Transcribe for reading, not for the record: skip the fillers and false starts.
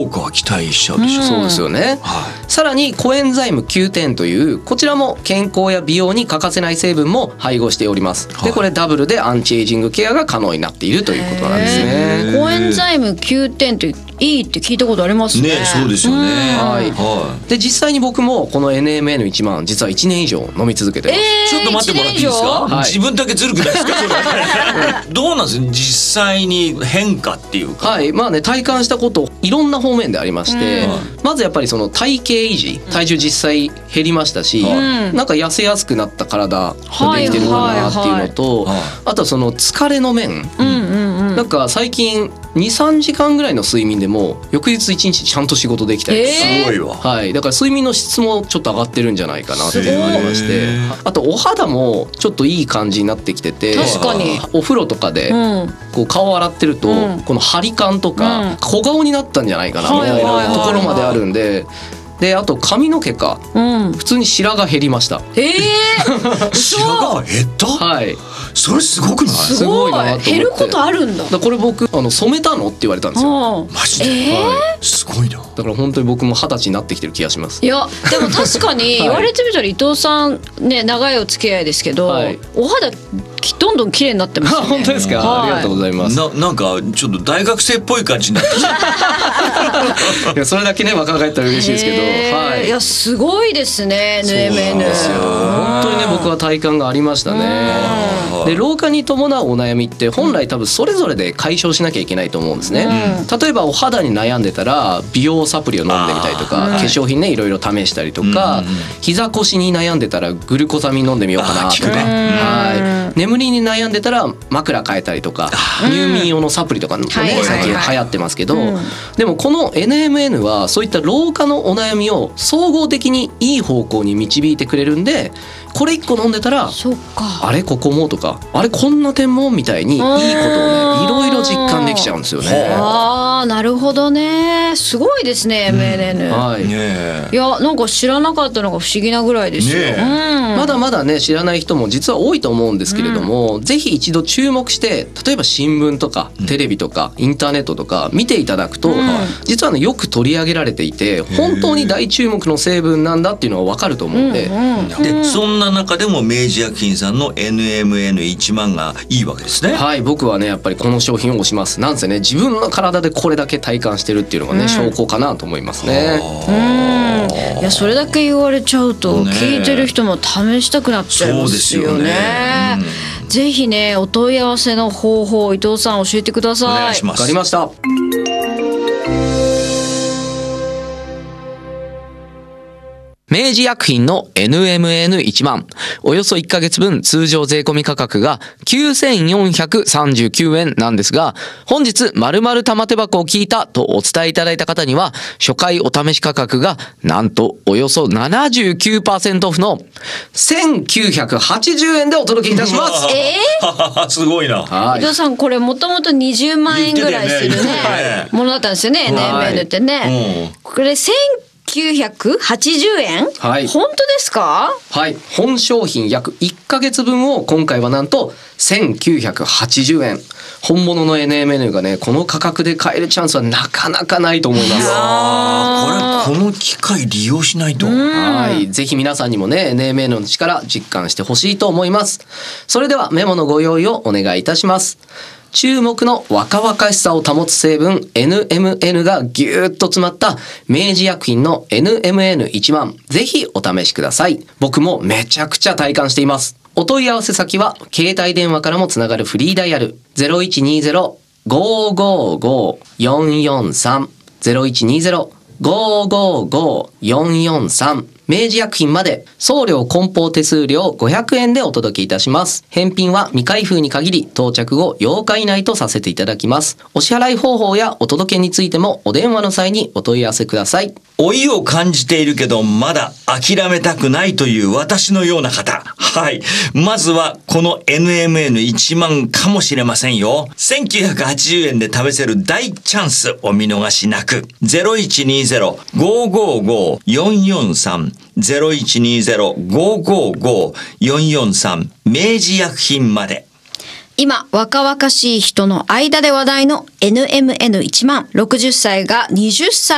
果は期待しちゃうでしょ。 そうですよね、さらにコエンザイム Q10 というこちらも健康や美容に欠かせない成分も配合しております。でこれダブルでアンチエイジングケアが可能になっているということなんですね。 コエンザイム Q10 っていいって聞いたことありますね。 ね、そうですよね。 で実際に僕もこの NMN1 万実は1年以上飲み続けてます。 ちょっと待ってもらっていいですか、自分だけずるくないですかそれどうなんです実際に変化っていうか。 まあね、体感したこといろんな方面でありまして、まずやっぱりその体型維持、体重実際減りましたし、なんか痩せやすくなった体ができてるかなっていうのと、あとはその疲れの面、なんか最近 2,3 時間ぐらいの睡眠でも翌日1日ちゃんと仕事できたりとか、 すごいわ。 だから睡眠の質もちょっと上がってるんじゃないかなって思いまして、あとお肌もちょっといい感じになってきてて、 確かにお風呂とかでこう顔洗ってると、この張り感とか小顔になったんじゃないかなみたいなところまであるんで。であと髪の毛か、普通に白髪減りました。 白髪が減った？それすごくない？ すごいなと思って。減ることあるんだ。 これ僕染めたのって言われたんですよ。 マジで？すごいな。 だから本当に僕も20歳になってきてる気がします。 いやでも確かに言われてみたら伊藤さんね、長いお付き合いですけど、お肌どんどん綺麗になってますね。 本当ですか？ありがとうございます。 なんかちょっと大学生っぽい感じになってきた。 いやそれだけね若返ったら嬉しいですけど、 いやすごいですね NMN。 本当にね僕は体感がありましたね。で老化に伴うお悩みって本来多分それぞれで解消しなきゃいけないと思うんですね。例えばお肌に悩んでたら美容サプリを飲んでみたりとか、化粧品ねいろいろ試したりとか、膝腰に悩んでたらグルコサミン飲んでみようかなとか、眠りに悩んでたら枕変えたりとか、入眠用のサプリとかもね最近流行ってますけど、でもこの NMN はそういった老化のお悩みを総合的にいい方向に導いてくれるんで、これ1個飲んでたらあれここもとかあれこんな点もみたいにいいことをねいろいろ実感できちゃうんですよね。 なるほどね。すごいですね MNN。いやなんか知らなかったのが不思議なぐらいですよ。 まだまだね知らない人も実は多いと思うんですけれども、ぜひ一度注目して例えば新聞とかテレビとかインターネットとか見ていただくと、実はねよく取り上げられていて本当に大注目の成分なんだっていうのが分かると思うんで、 でそんな中でも明治薬品さんの NMN1 万がいいわけですね。 僕はねやっぱりこの商品を推します。なんせね自分の体でこれだけ体感してるっていうのがね、証拠かなと思いますね。 いやそれだけ言われちゃうと聞いてる人も試したくなっちゃいますよね。ぜひねお問い合わせの方法伊藤さん教えてください。 お願いします。 わかりました。明治薬品の NMN1 万およそ1ヶ月分通常税込み価格が9439円なんですが、本日〇〇玉手箱を聞いたとお伝えいただいた方には初回お試し価格がなんとおよそ 79% オフの1980円でお届けいたします。 すごいな。 伊藤さんこれもともと20万円ぐらいするねものだったんですよね NMN ってね。これ1980円、本当ですか？ 本商品約1ヶ月分を今回はなんと1980円。本物の NMN がねこの価格で買えるチャンスはなかなかないと思います。 この機会利用しないと。 ぜひ皆さんにもね NMN の力実感してほしいと思います。それではメモのご用意をお願いいたします。注目の若々しさを保つ成分 NMN がぎゅーっと詰まった明治薬品の NMN1 万、ぜひお試しください。僕もめちゃくちゃ体感しています。お問い合わせ先は携帯電話からもつながるフリーダイヤル 0120-555-443 0120-555-443明治薬品まで。送料梱包手数料500円でお届けいたします。返品は未開封に限り到着後8日以内とさせていただきます。お支払い方法やお届けについてもお電話の際にお問い合わせください。 老いを感じているけどまだ諦めたくないという私のような方、まずはこの NMN1 万かもしれませんよ。1980円で試せる大チャンス、お見逃しなく。0120-555-443 0120-555-443 明治薬品まで。 今若々しい人の間で話題の NMN1 万、60歳が20歳